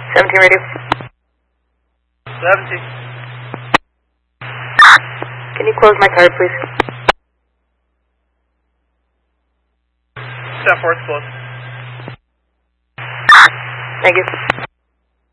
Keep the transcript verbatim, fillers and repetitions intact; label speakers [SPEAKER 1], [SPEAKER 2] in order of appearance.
[SPEAKER 1] seventeen radio.
[SPEAKER 2] seventeen.
[SPEAKER 1] Can you close my card, please?
[SPEAKER 2] ten four, it's closed.
[SPEAKER 1] Thank you.